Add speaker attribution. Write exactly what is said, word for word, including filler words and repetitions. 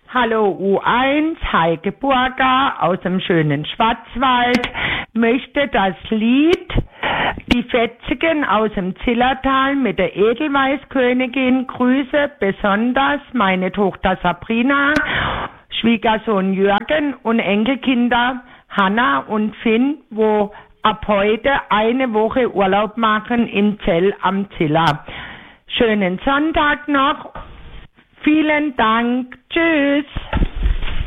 Speaker 1: Hallo U eins, Heike Burger aus dem schönen Schwarzwald möchte das Lied Die Fetzigen aus dem Zillertal mit der Edelweißkönigin grüße besonders meine Tochter Sabrina, Schwiegersohn Jürgen und Enkelkinder Hanna und Finn, wo ab heute eine Woche Urlaub machen in Zell am Ziller. Schönen Sonntag noch. Vielen Dank. Tschüss.